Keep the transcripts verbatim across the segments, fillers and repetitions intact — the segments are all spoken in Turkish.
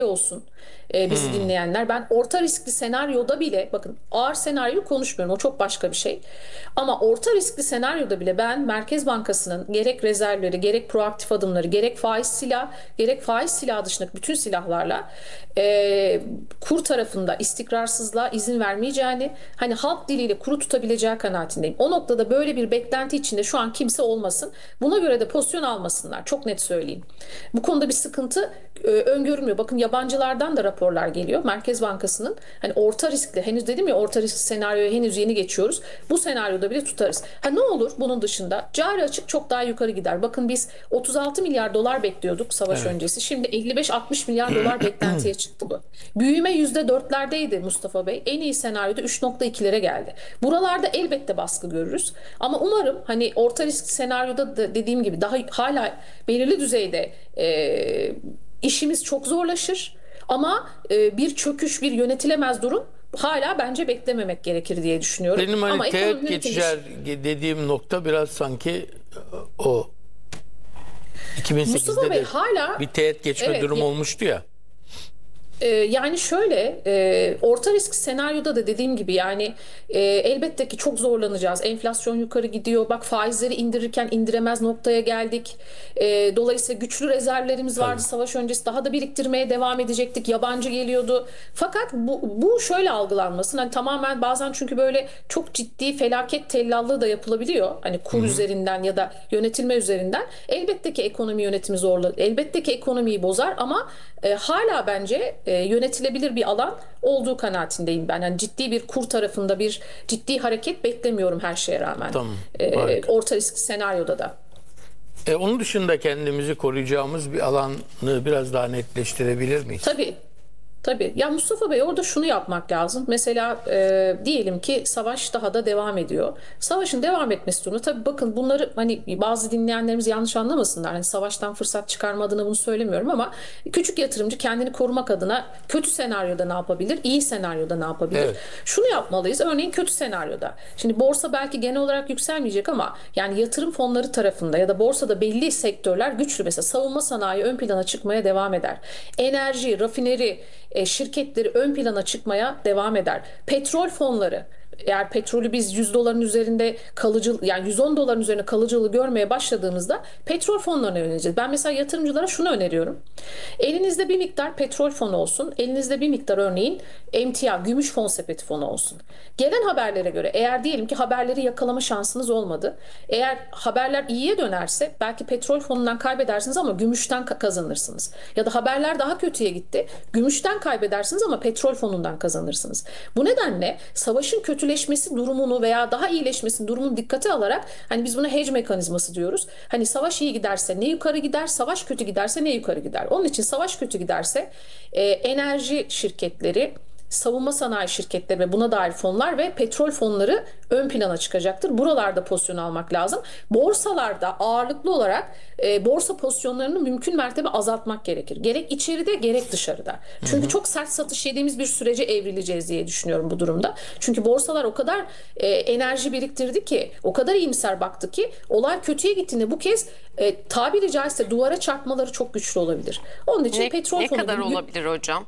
olsun e, bizi Hmm. dinleyenler. Ben orta riskli senaryoda bile, bakın, ağır senaryo konuşmuyorum, o çok başka bir şey. Ama orta riskli senaryoda bile ben Merkez Bankası'nın gerek rezervleri, gerek proaktif adımları, gerek faiz silah, gerek faiz silah dışındaki bütün silahlarla e, kur tarafında istikrarsızlığa izin vermeyeceğini, hani halk diliyle kuru tutabileceği kanaatindeyim. O noktada böyle bir beklenti içinde şu an kimse olmasın. Buna göre de pozisyon almasınlar. Çok net söyleyeyim. Bu konuda bir sıkıntı e, öngörülmüyor. Bakın, yabancılardan da raporlar geliyor. Merkez Bankası'nın hani orta riskli, henüz dedim ya, orta riskli senaryoya henüz yeni geçiyoruz. Bu senaryoda bile tutarız. Ha, ne olur bunun dışında? Cari açık çok daha yukarı gider. Bakın, biz otuz altı milyar dolar bekliyorduk savaş Evet. öncesi. Şimdi elli beş altmış milyar dolar beklentiye çıktı bu. Büyüme yüzde dörtlerdeydi Mustafa Bey. En iyi senaryoda üç nokta ikilere geldi. Buralarda elbette baskı görürüz. Ama umarım hani orta risk senaryoda da dediğim gibi daha hala belirli düzeyde e, işimiz çok zorlaşır. Ama e, bir çöküş, bir yönetilemez durum hala bence beklememek gerekir diye düşünüyorum. Benim hani Ama teğet ekonominin geçişer dediğim nokta biraz sanki o. Mustafa iki bin sekizde Bey de hala, bir teğet geçme evet, durumu olmuştu ya. Ee, yani şöyle, e, orta risk senaryoda da dediğim gibi, yani e, elbette ki çok zorlanacağız. Enflasyon yukarı gidiyor. Bak, faizleri indirirken indiremez noktaya geldik. E, dolayısıyla güçlü rezervlerimiz vardı Tabii. savaş öncesi. Daha da biriktirmeye devam edecektik. Yabancı geliyordu. Fakat bu, bu şöyle algılanmasın. Hani tamamen, bazen çünkü böyle çok ciddi felaket tellallığı da yapılabiliyor. Hani Hı kur hı. üzerinden ya da yönetilme üzerinden. Elbette ki ekonomi yönetimi zorlar. Elbette ki ekonomiyi bozar ama e, hala bence e, yönetilebilir bir alan olduğu kanaatindeyim ben. Yani ciddi bir kur tarafında bir ciddi hareket beklemiyorum her şeye rağmen. Tamam. E, Harika. orta risk senaryoda da. E, onun dışında kendimizi koruyacağımız bir alanı biraz daha netleştirebilir miyiz? Tabii. Tabii. Ya Mustafa Bey, orada şunu yapmak lazım. Mesela e, diyelim ki savaş daha da devam ediyor. Savaşın devam etmesi durumunda, tabii bakın, bunları hani bazı dinleyenlerimiz yanlış anlamasınlar. Hani savaştan fırsat çıkarma adına bunu söylemiyorum ama küçük yatırımcı kendini korumak adına kötü senaryoda ne yapabilir? İyi senaryoda ne yapabilir? Evet. Şunu yapmalıyız. Örneğin kötü senaryoda. Şimdi borsa belki genel olarak yükselmeyecek ama yani yatırım fonları tarafında ya da borsada belli sektörler güçlü. Mesela savunma sanayi ön plana çıkmaya devam eder. Enerji, rafineri, e, şirketleri ön plana çıkmaya devam eder. Petrol fonları, eğer petrolü biz yüz doların üzerinde kalıcı, yani yüz on doların üzerine kalıcılığı görmeye başladığımızda petrol fonlarına yöneleceğiz. Ben mesela yatırımcılara şunu öneriyorum. Elinizde bir miktar petrol fonu olsun. Elinizde bir miktar örneğin emtia, gümüş fon sepeti fonu olsun. Gelen haberlere göre, eğer diyelim ki haberleri yakalama şansınız olmadı. Eğer haberler iyiye dönerse belki petrol fonundan kaybedersiniz ama gümüşten kazanırsınız. Ya da haberler daha kötüye gitti. Gümüşten kaybedersiniz ama petrol fonundan kazanırsınız. Bu nedenle savaşın kötüleşmesi durumunu veya daha iyileşmesinin durumunu dikkate alarak, hani biz buna hedge mekanizması diyoruz. Hani savaş iyi giderse ne yukarı gider, savaş kötü giderse ne yukarı gider. Onun için savaş kötü giderse e, enerji şirketleri, savunma sanayi şirketleri ve buna dair fonlar ve petrol fonları ön plana çıkacaktır. Buralarda pozisyon almak lazım. Borsalarda ağırlıklı olarak e, borsa pozisyonlarını mümkün mertebe azaltmak gerekir. Gerek içeride gerek dışarıda. Çünkü çok sert satış yediğimiz bir sürece evrileceğiz diye düşünüyorum bu durumda. Çünkü borsalar o kadar e, enerji biriktirdi ki, o kadar iyimser baktı ki, olay kötüye gittiğinde bu kez e, tabiri caizse duvara çarpmaları çok güçlü olabilir. Onun için Ne, petrol ne fonu kadar gibi. olabilir hocam?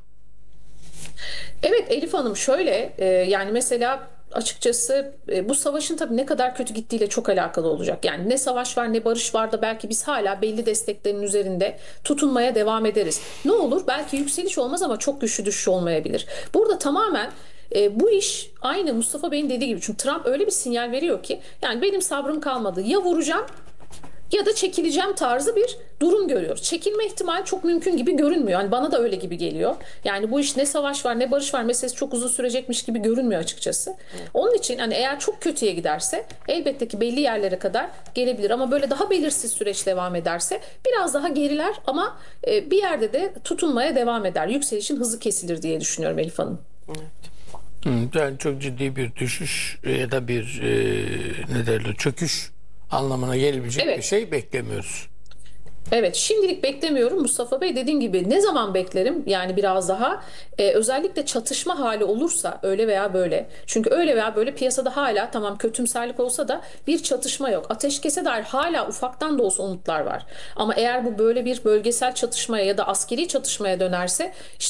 Evet Elif Hanım, şöyle e, yani mesela açıkçası e, bu savaşın tabii ne kadar kötü gittiğiyle çok alakalı olacak. Yani ne savaş var ne barış var da belki biz hala belli desteklerin üzerinde tutunmaya devam ederiz. Ne olur? Belki yükseliş olmaz ama çok güçlü düşüş olmayabilir. Burada tamamen e, bu iş aynı Mustafa Bey'in dediği gibi. Çünkü Trump öyle bir sinyal veriyor ki, yani benim sabrım kalmadı. Ya vuracağım ya da çekileceğim tarzı bir durum görüyoruz. Çekilme ihtimali çok mümkün gibi görünmüyor. Yani bana da öyle gibi geliyor. Yani bu iş ne savaş var ne barış var meselesi çok uzun sürecekmiş gibi görünmüyor açıkçası. Onun için hani eğer çok kötüye giderse elbette ki belli yerlere kadar gelebilir. Ama böyle daha belirsiz süreç devam ederse biraz daha geriler ama e, bir yerde de tutunmaya devam eder. Yükselişin hızı kesilir diye düşünüyorum Elif Hanım. Hı, yani çok ciddi bir düşüş ya da bir e, ne derler çöküş anlamına gelebilecek Evet. bir şey beklemiyoruz. Evet, şimdilik beklemiyorum Mustafa Bey. Dediğim gibi, ne zaman beklerim? Yani biraz daha e, özellikle çatışma hali olursa, öyle veya böyle. Çünkü öyle veya böyle piyasada hala, tamam kötümserlik olsa da, bir çatışma yok. Ateşkese dair hala ufaktan da olsa umutlar var. Ama eğer bu böyle bir bölgesel çatışmaya ya da askeri çatışmaya dönerse, işte